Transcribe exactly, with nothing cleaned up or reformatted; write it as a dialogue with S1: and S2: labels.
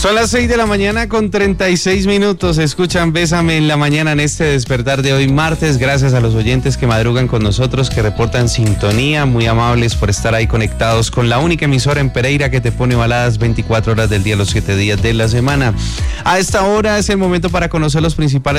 S1: Son las seis de la mañana con treinta y seis minutos. Escuchan Bésame en la mañana en este despertar de hoy martes. Gracias a los oyentes que madrugan con nosotros, que reportan sintonía. Muy amables por estar ahí conectados con la única emisora en Pereira que te pone baladas veinticuatro horas del día, los siete días de la semana. A esta hora es el momento para conocer los principales